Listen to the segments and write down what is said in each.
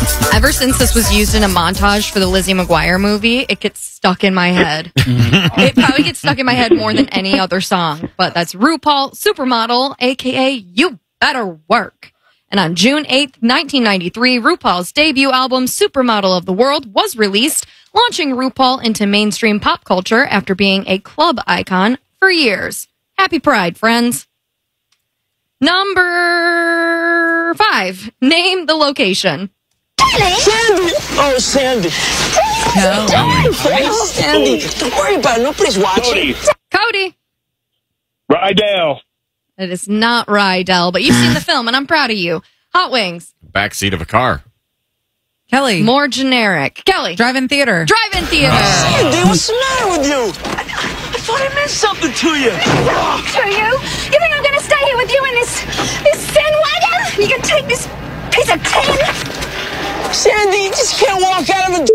Ever since this was used in a montage for the Lizzie McGuire movie, it gets stuck in my head. It probably gets stuck in my head more than any other song. But that's RuPaul Supermodel, a.k.a. You Better Work. And on June 8th, 1993, RuPaul's debut album, Supermodel of the World, was released, launching RuPaul into mainstream pop culture after being a club icon for years. Happy Pride, friends. Number 5. Name the location. Sandy! Oh, Sandy. No. Oh, Sandy. Don't worry about it. Nobody's watching. Cody. Rydell. It is not Rydell, but you've seen the film, and I'm proud of you. Hot Wings. Backseat of a car. Kelly. More generic. Kelly. Drive-in theater. Drive-in theater. Sandy, what's the matter with you? I thought I meant something to you. To you? You think I'm gonna stay here with you in this sin wagon? You can take this piece of tin? Sandy, you just can't walk out of a...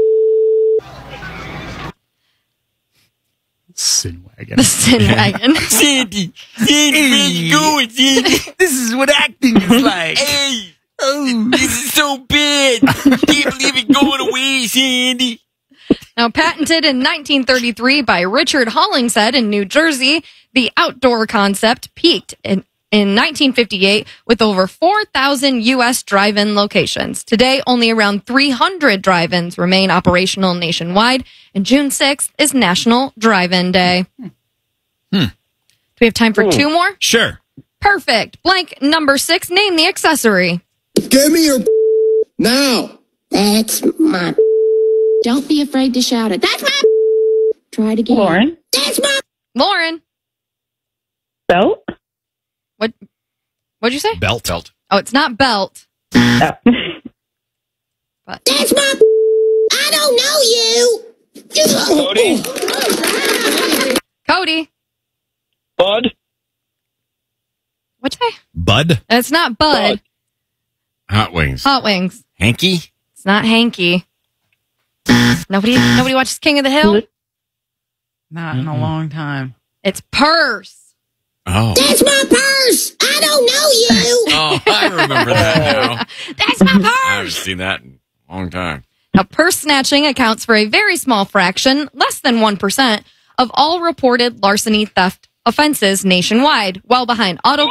Sin wagon. The Sin Wagon. Sandy, where you going, Sandy? This is what acting is like. Hey, this is so bad. Can't believe it going away, Sandy. Now, patented in 1933 by Richard Hollingshead in New Jersey, the outdoor concept peaked in 1958 with over 4,000 U.S. drive-in locations. Today, only around 300 drive-ins remain operational nationwide, and June 6th is National Drive-In Day. Do we have time for 2 more? Sure. Perfect. Blank number 6. Name the accessory. Give me your now. That's my. Don't be afraid to shout it. That's my. Try it again. Lauren. That's my. Lauren. Belt. What'd you say? Belt. Oh, it's not belt. Oh. But That's my. I don't know you. Cody. Cody. Bud. What'd you say? Bud. It's not Bud. Hot Wings. Hot Wings. Hanky. It's not Hanky. Nobody watches King of the Hill? Not in a long time. It's Purse. Oh. That's my purse. I don't know you. Oh, I remember that now. That's my I haven't purse. seen that in a long time. Now, purse snatching accounts for a very small fraction, less than 1%, of all reported larceny theft offenses nationwide, well behind auto